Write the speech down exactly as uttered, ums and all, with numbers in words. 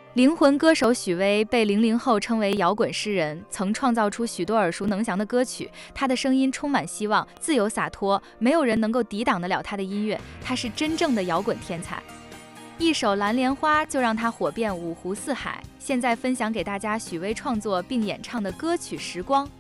灵魂歌手许巍被零零后称为摇滚诗人，曾创造出许多耳熟能详的歌曲。他的声音充满希望，自由洒脱，没有人能够抵挡得了他的音乐。他是真正的摇滚天才。一首《蓝莲花》就让他火遍五湖四海。现在分享给大家许巍创作并演唱的歌曲《时光》。